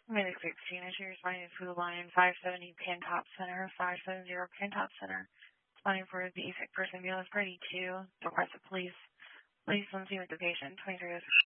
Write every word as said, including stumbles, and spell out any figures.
Medic sixteen, issue responding to Food Line five seventy Pantop Center, five seventy Pantop Center. Responding for the basic person, Mueller's Party two, request of police. Police on scene with the patient, twenty-three oh six.